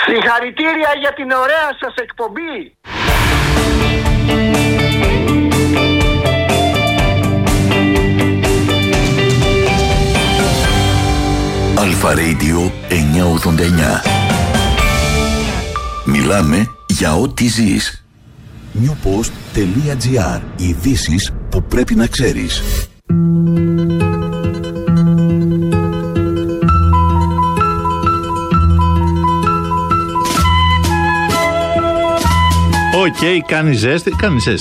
Συγχαρητήρια για την ωραία σας εκπομπή. Αλφα Radio 989. Μιλάμε για ό,τι ζεις. newpost.gr. Ειδήσεις που πρέπει να ξέρεις. Οκ, κάνει ζέστη.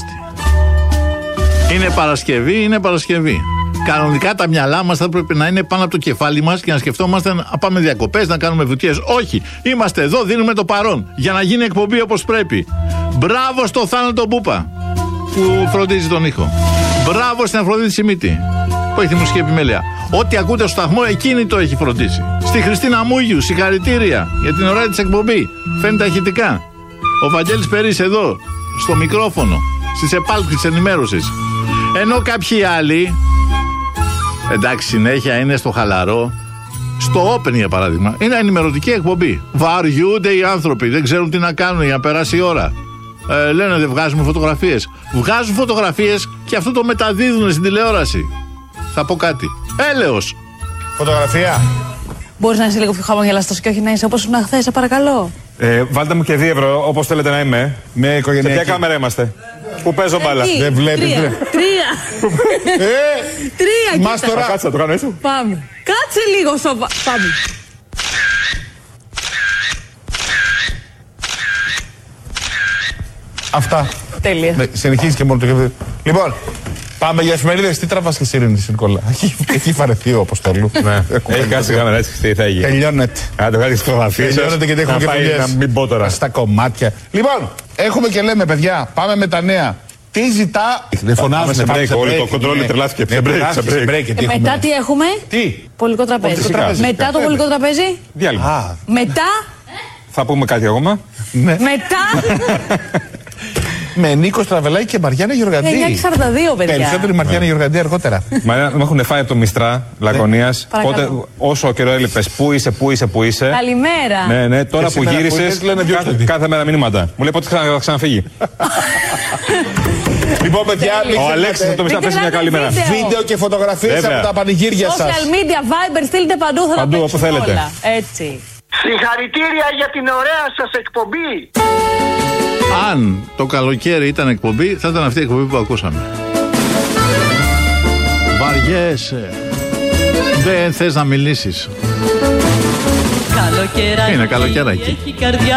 Είναι Παρασκευή. Κανονικά τα μυαλά μας θα πρέπει να είναι πάνω από το κεφάλι μας και να σκεφτόμαστε να πάμε διακοπές, να κάνουμε βουτιές. Όχι, είμαστε εδώ, δίνουμε το παρόν για να γίνει εκπομπή όπως πρέπει. Μπράβο στο Θάνατο Μπούπα που φροντίζει τον ήχο. Μπράβο στην Αφροδίτη Σιμίτη που έχει τη μουσική επιμέλεια. Ό,τι ακούτε στο σταθμό εκείνη το έχει φροντίσει. Στη Χριστίνα Μούγιου, συγχαρητήρια για την ωραία της εκπομπή. Φαίνεται ηχητικά. Ο Βαγγέλης Περής εδώ, στο μικρόφωνο, στις επάλξεις της ενημέρωσης. Ενώ κάποιοι άλλοι, εντάξει, συνέχεια είναι στο χαλαρό. Στο Open, για παράδειγμα, είναι ενημερωτική εκπομπή. Βαριούνται οι άνθρωποι, δεν ξέρουν τι να κάνουν για να περάσει η ώρα. Λένε δεν βγάζουμε φωτογραφίες. Βγάζουν φωτογραφίες και αυτό το μεταδίδουν στην τηλεόραση. Θα πω κάτι. Έλεος. Φωτογραφία. Μπορείς να είσαι λίγο πιο χαμογελαστός και όχι να είσαι όπως ήμουν χθες, σε παρακαλώ. Βάλτε μου και 2 ευρώ, όπως θέλετε να είμαι. Με οικογενειακή. Σε ποια κάμερα είμαστε? Που παίζω μπάλα. Δεν βλέπεις. 3. 3. Μας τώρα. Κάτσε, να το κάνω έτσι. Πάμε. Κάτσε λίγο Πάμε. Αυτά. Τέλεια. Συνεχίζει και μόνο το κεφάλι. Λοιπόν, πάμε για εφημερίδες. Τι τραβάς και εσύ, Ειρήνη Νικόλα? Έχει βαρεθεί ο Αποστολού. Έχει κάτσει η κάμερα έτσι, τι θα γίνει? Τελειώνεται. Αν το βγάλεις φωτογραφίες. Τελειώνεται γιατί έχουμε και δουλειές. Να μην πω τώρα. Στα κομμάτια. Λοιπόν, έχουμε και λέμε, παιδιά, πάμε με τα νέα. Τι ζητά. Δεν φωνάζουμε σε break. Όλο το κοντρόλ τρελάθηκε. Σε break. Μετά τι έχουμε? Τι? Πολικό τραπέζι. Μετά το πολικό τραπέζι. Διάλειμμα. Μετά. Θα πούμε κάτι ακόμα. Μετά. Με Νίκο Στραβελάκη και Μαριάννα Γεωργαντή. 9:42, παιδιά. Περισσότερη Μαριάννα Γεωργαντή αργότερα. Μαριάννα, με έχουν φάει από το Μιστρά Λακωνίας. Οπότε όσο καιρό έλειπες, πού είσαι. Καλημέρα. Ναι, τώρα που γύρισες, κάθε μέρα μηνύματα. Μου λέει πότε θα ξαναφύγει. Λοιπόν, παιδιά, ο Αλέξης θα το πει να μια καλή μέρα. Βίντεο και φωτογραφίες από τα πανηγύρια σας. Social media, Viber, στείλτε παντού, θα τα παίξουμε όπου θέλετε. όλα. Έτσι. Συγχαρητήρια για την ωραία σας εκπομπή. Αν το καλοκαίρι ήταν εκπομπή, θα ήταν αυτή η εκπομπή που ακούσαμε. Βαριέσαι. Δεν θες να μιλήσεις. Καλοκαίρι. Είναι καλοκαίρι εκεί.